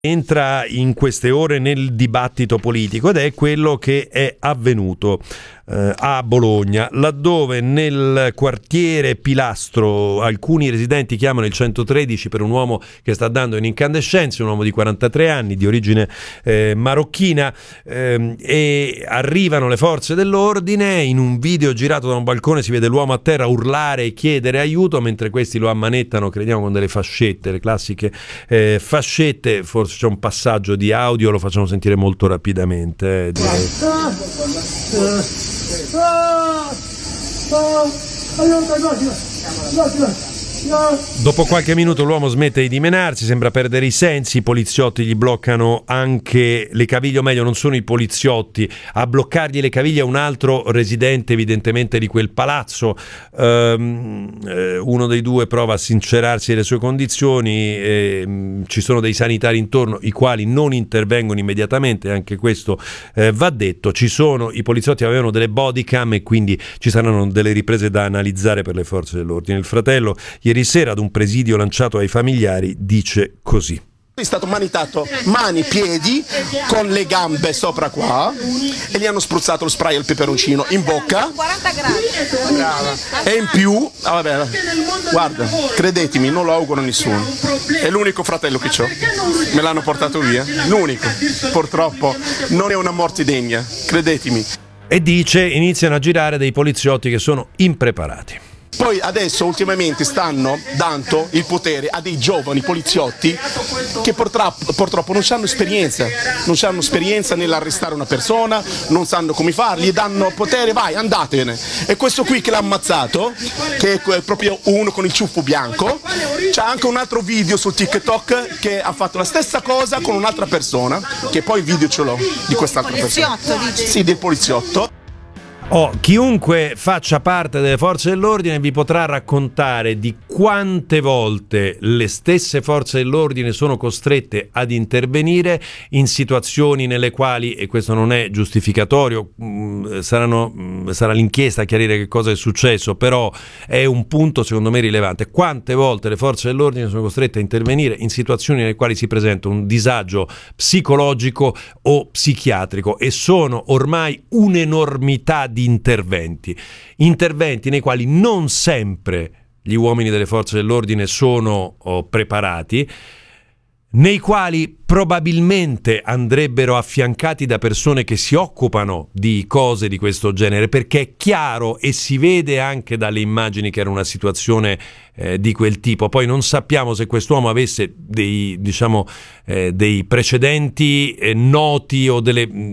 entra in queste ore nel dibattito politico ed è quello che è avvenuto a Bologna, laddove nel quartiere Pilastro alcuni residenti chiamano il 113 per un uomo che sta dando in incandescenze, un uomo di 43 anni di origine marocchina, e arrivano le forze dell'ordine. In un video girato da un balcone si vede l'uomo a terra urlare e chiedere aiuto, mentre questi lo ammanettano, crediamo con delle fascette, le classiche fascette. Forse c'è un passaggio di audio, lo facciamo sentire molto rapidamente. Dopo qualche minuto l'uomo smette di dimenarsi, sembra perdere i sensi, i poliziotti gli bloccano anche le caviglie, o meglio non sono i poliziotti a bloccargli le caviglie, un altro residente evidentemente di quel palazzo. Uno dei due prova a sincerarsi delle sue condizioni, ci sono dei sanitari intorno i quali non intervengono immediatamente, anche questo va detto. I poliziotti avevano delle bodycam e quindi ci saranno delle riprese da analizzare per le forze dell'ordine. Il fratello ieri sera ad un presidio lanciato ai familiari dice così: è stato manitato mani, piedi, con le gambe sopra qua, e gli hanno spruzzato lo spray al peperoncino in bocca. 40 gradi. Brava. E in più, vabbè, guarda, credetemi, non lo auguro a nessuno. È l'unico fratello che ho. Me l'hanno portato via. L'unico. Purtroppo non è una morte degna, credetemi. E dice: iniziano a girare dei poliziotti che sono impreparati. Poi adesso ultimamente stanno dando il potere a dei giovani poliziotti che purtroppo non hanno esperienza nell'arrestare una persona, non sanno come farli, gli danno potere, vai, andatevene. E questo qui che l'ha ammazzato, che è proprio uno con il ciuffo bianco, c'è anche un altro video su TikTok che ha fatto la stessa cosa con un'altra persona, che poi il video ce l'ho di quest'altra persona. Dici? Sì, del poliziotto. Chiunque faccia parte delle forze dell'ordine vi potrà raccontare di quante volte le stesse forze dell'ordine sono costrette ad intervenire in situazioni nelle quali, e questo non è giustificatorio, sarà l'inchiesta a chiarire che cosa è successo, però è un punto secondo me rilevante. Quante volte le forze dell'ordine sono costrette a intervenire in situazioni nelle quali si presenta un disagio psicologico o psichiatrico, e sono ormai un'enormità di interventi nei quali non sempre gli uomini delle forze dell'ordine sono preparati, nei quali probabilmente andrebbero affiancati da persone che si occupano di cose di questo genere, perché è chiaro e si vede anche dalle immagini che era una situazione di quel tipo. Poi non sappiamo se quest'uomo avesse dei precedenti noti o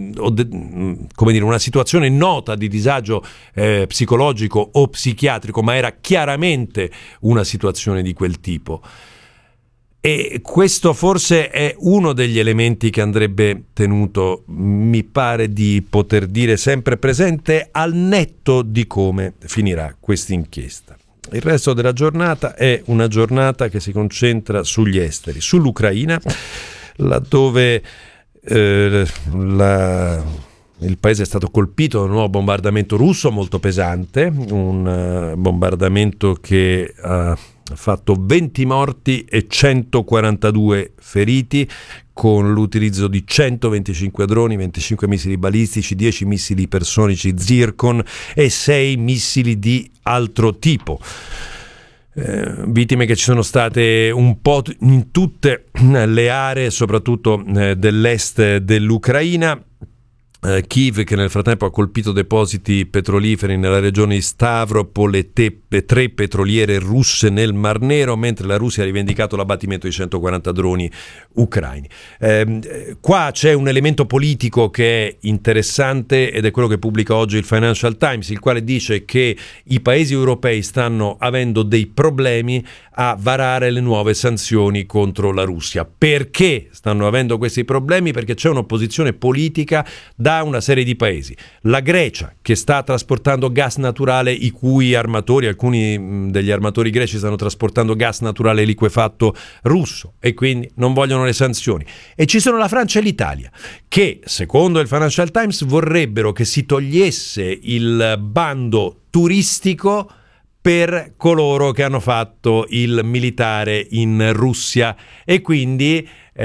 una situazione nota di disagio psicologico o psichiatrico, ma era chiaramente una situazione di quel tipo. E questo forse è uno degli elementi che andrebbe tenuto, mi pare di poter dire, sempre presente, al netto di come finirà questa inchiesta. Il resto della giornata è una giornata che si concentra sugli esteri, sull'Ucraina, laddove il paese è stato colpito da un nuovo bombardamento russo molto pesante, un bombardamento che ha fatto 20 morti e 142 feriti, con l'utilizzo di 125 droni, 25 missili balistici, 10 missili ipersonici Zircon e 6 missili di altro tipo. Vittime che ci sono state un po' in tutte le aree, soprattutto dell'est dell'Ucraina. Kiev, che nel frattempo ha colpito depositi petroliferi nella regione di Stavropol e 3 petroliere russe nel Mar Nero, mentre la Russia ha rivendicato l'abbattimento di 140 droni ucraini. Qua c'è un elemento politico che è interessante, ed è quello che pubblica oggi il Financial Times, il quale dice che i paesi europei stanno avendo dei problemi a varare le nuove sanzioni contro la Russia. Perché stanno avendo questi problemi? Perché c'è un'opposizione politica da una serie di paesi. La Grecia, che sta trasportando gas naturale, i cui armatori, alcuni degli armatori greci stanno trasportando gas naturale liquefatto russo e quindi non vogliono le sanzioni. E ci sono la Francia e l'Italia, che secondo il Financial Times vorrebbero che si togliesse il bando turistico per coloro che hanno fatto il militare in Russia, e quindi